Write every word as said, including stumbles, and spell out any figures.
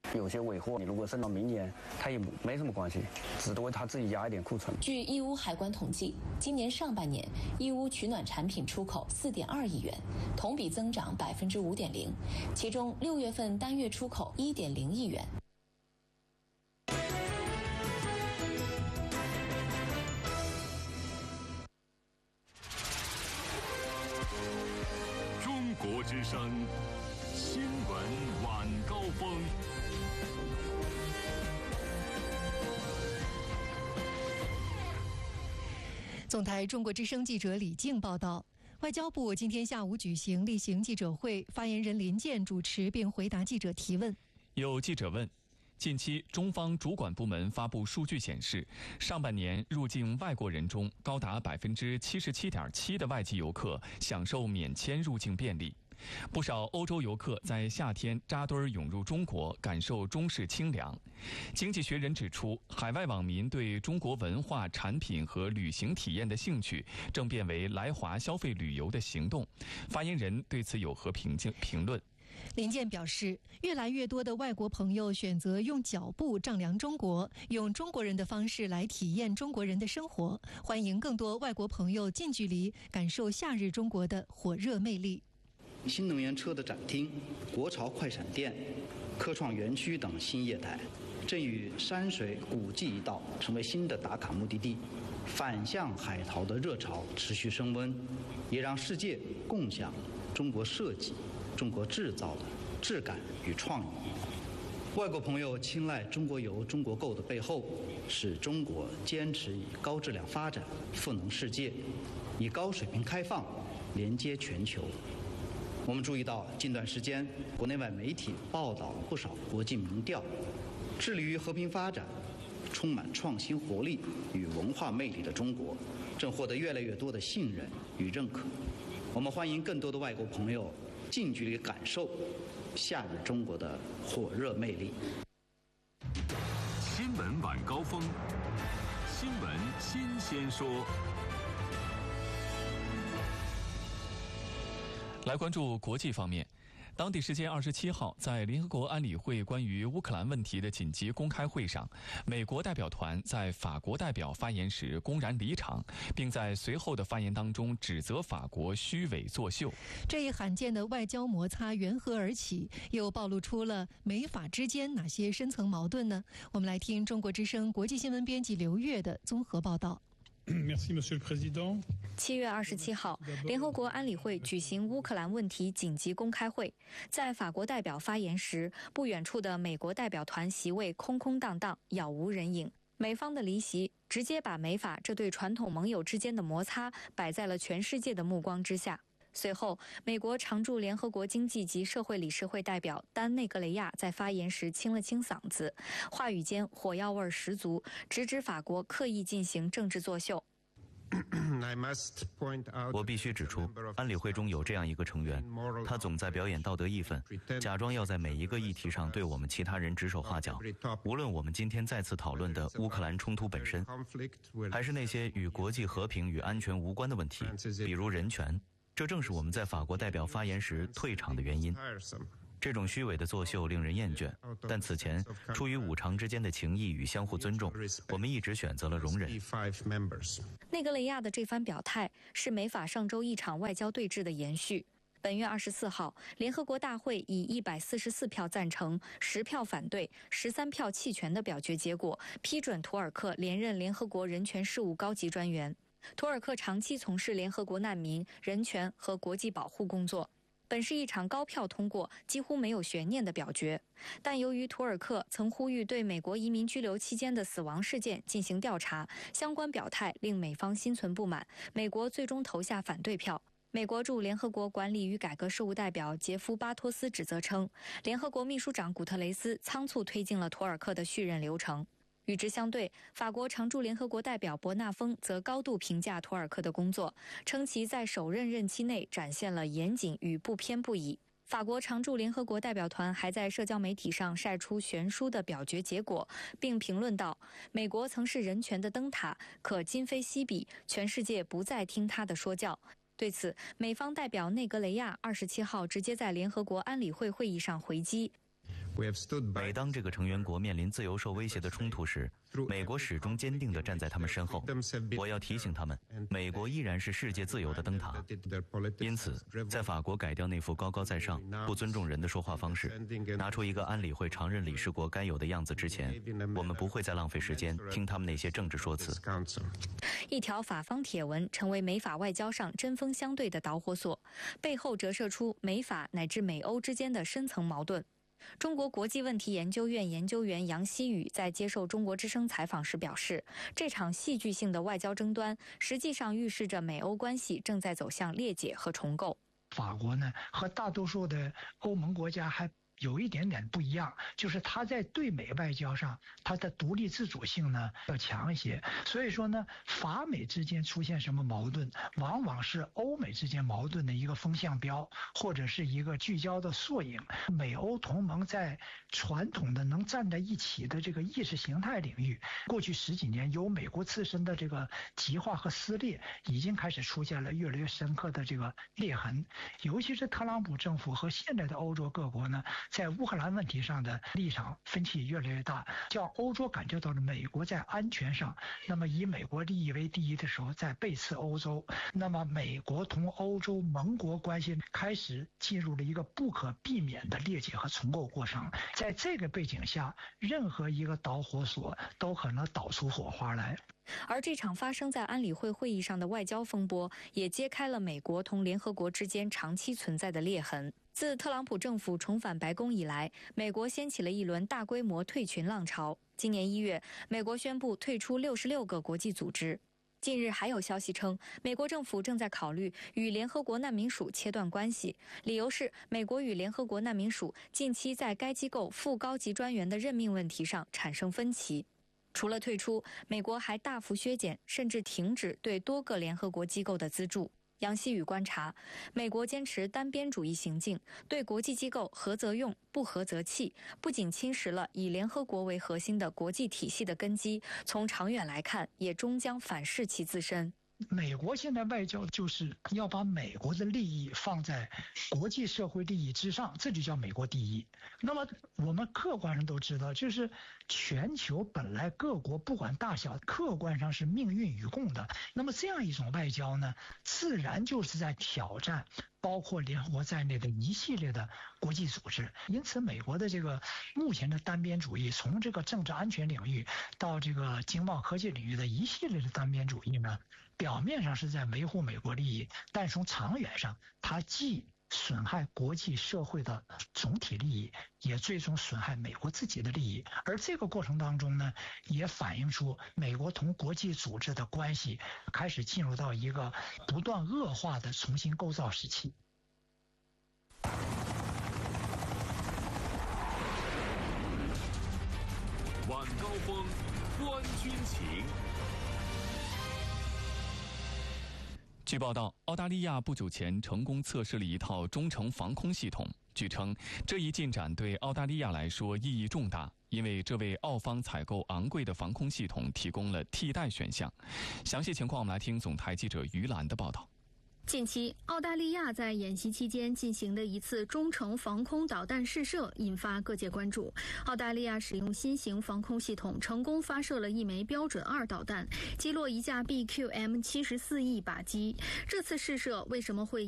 有些尾货，你如果升到明年，它也没什么关系，只多为他自己压一点库存。 据义乌海关统计，今年上半年义乌取暖产品出口四点二亿元，同比增长百分之五点零，其中六月份单月出口一点零亿元。 中国之声新闻晚高峰。 总台中国之声记者李静报道，外交部今天下午举行例行记者会，发言人林健主持并回答记者提问。 有记者问，近期中方主管部门发布数据显示，上半年入境外国人中，高达百分之七十七点七的外籍游客享受免签入境便利。不少欧洲游客在夏天扎堆儿涌入中国，感受中式清凉。经济学人指出，海外网民对中国文化、产品和旅行体验的兴趣正变为来华消费旅游的行动。发言人对此有何评评论？ 林健表示，越来越多的外国朋友选择用脚步丈量中国，用中国人的方式来体验中国人的生活，欢迎更多外国朋友近距离感受夏日中国的火热魅力。 新能源车的展厅、国潮快闪店、科创园区等新业态，正与山水古迹一道成为新的打卡目的地。反向海淘的热潮持续升温，也让世界共享中国设计、中国制造的质感与创意。外国朋友青睐中国游、中国购的背后，是中国坚持以高质量发展赋能世界，以高水平开放连接全球。我们注意到，近段时间国内外媒体报道了不少国际民调，致力于和平发展、充满创新活力与文化魅力的中国，正获得越来越多的信任与认可。我们欢迎更多的外国朋友近距离感受夏日中国的火热魅力。 新闻晚高峰，新闻新鲜说。 来关注国际方面，当地时间二十七号，在联合国安理会关于乌克兰问题的紧急公开会上，美国代表团在法国代表发言时公然离场，并在随后的发言当中指责法国虚伪作秀。 这一罕见的外交摩擦缘何而起，又暴露出了美法之间哪些深层矛盾呢？我们来听中国之声国际新闻编辑刘越的综合报道。 七月二十七号，联合国安理会举行乌克兰问题紧急公开会。在法国代表发言时，不远处的美国代表团席位空空荡荡，杳无人影。美方的离席直接把美法这对传统盟友之间的摩擦摆在了全世界的目光之下。随后，美国常驻联合国经济及社会理事会代表丹内格雷亚在发言时清了清嗓子，话语间火药味十足，直指法国刻意进行政治作秀。 我必须指出，安理会中有这样一个成员，他总在表演道德义愤，假装要在每一个议题上对我们其他人指手画脚。无论我们今天再次讨论的乌克兰冲突本身，还是那些与国际和平与安全无关的问题，比如人权，这正是我们在法国代表发言时退场的原因。这种虚伪的作秀令人厌倦，但此前出于五常之间的情谊与相互尊重，我们一直选择了容忍。 内格雷亚的这番表态是美法上周一场外交对峙的延续。本月二十四号，联合国大会以一百四十四票赞成、十票反对、十三票弃权的表决结果，批准图尔克连任联合国人权事务高级专员。图尔克长期从事联合国难民、人权和国际保护工作，本是一场高票通过、几乎没有悬念的表决。但由于图尔克曾呼吁对美国移民拘留期间的死亡事件进行调查，相关表态令美方心存不满，美国最终投下反对票。美国驻联合国管理与改革事务代表杰夫·巴托斯指责称，联合国秘书长古特雷斯仓促推进了图尔克的续任流程。与之相对，法国常驻联合国代表伯纳丰则高度评价图尔克的工作，称其在首任任期内展现了严谨与不偏不倚。法国常驻联合国代表团还在社交媒体上晒出悬殊的表决结果，并评论道：“美国曾是人权的灯塔，可今非昔比，全世界不再听他的说教。”对此，美方代表内格雷亚二十七号直接在联合国安理会会议上回击。 每当这个成员国面临自由受威胁的冲突时，美国始终坚定地站在他们身后。我要提醒他们，美国依然是世界自由的灯塔。因此，在法国改掉那副高高在上、不尊重人的说话方式，拿出一个安理会常任理事国该有的样子之前，我们不会再浪费时间听他们那些政治说辞。 一条法方帖文成为美法外交上针锋相对的导火索，背后折射出美法乃至美欧之间的深层矛盾。中国国际问题研究院研究员杨希宇在接受中国之声采访时表示，这场戏剧性的外交争端实际上预示着美欧关系正在走向裂解和重构。 法国呢，和大多数的欧盟国家还有一点点不一样，就是它在对美外交上，它的独立自主性呢要强一些。所以说呢，法美之间出现什么矛盾，往往是欧美之间矛盾的一个风向标，或者是一个聚焦的缩影。美欧同盟在传统的能站在一起的这个意识形态领域，过去十几年由美国自身的这个极化和撕裂，已经开始出现了越来越深刻的这个裂痕。尤其是特朗普政府和现在的欧洲各国呢，在乌克兰问题上的立场分歧越来越大，叫欧洲感觉到了美国在安全上，那么以美国利益为第一的时候在背刺欧洲，那么美国同欧洲盟国关系开始进入了一个不可避免的裂解和重构过程。在这个背景下，任何一个导火索都可能导出火花来。 而这场发生在安理会会议上的外交风波，也揭开了美国同联合国之间长期存在的裂痕。自特朗普政府重返白宫以来，美国掀起了一轮大规模退群浪潮。今年一月，美国宣布退出六十六个国际组织。近日还有消息称，美国政府正在考虑与联合国难民署切断关系，理由是美国与联合国难民署近期在该机构副高级专员的任命问题上产生分歧。除了退出，美国还大幅削减甚至停止对多个联合国机构的资助。杨希宇观察，美国坚持单边主义行径，对国际机构合则用，不合则弃，不仅侵蚀了以联合国为核心的国际体系的根基，从长远来看，也终将反噬其自身。 美国现在外交就是要把美国的利益放在国际社会利益之上，这就叫美国第一。那么我们客观上都知道，就是全球本来各国不管大小，客观上是命运与共的。那么这样一种外交呢，自然就是在挑战包括联合国在内的一系列的国际组织。因此美国的这个目前的单边主义，从这个政治安全领域到这个经贸科技领域的一系列的单边主义呢，表面上是在维护美国利益，但从长远上它既损害国际社会的总体利益，也最终损害美国自己的利益。而这个过程当中呢，也反映出美国同国际组织的关系开始进入到一个不断恶化的重新构造时期。 晚高峰，观军情。 据报道，澳大利亚不久前成功测试了一套中程防空系统。据称，这一进展对澳大利亚来说意义重大，因为这为澳方采购昂贵的防空系统提供了替代选项。详细情况，我们来听总台记者于兰的报道。 近期，澳大利亚在演习期间进行的一次中程防空导弹试射引发各界关注。澳大利亚使用新型防空系统，成功发射了一枚标准二导弹，击落一架 B Q M 七十四 E 靶机。这次试射为什么会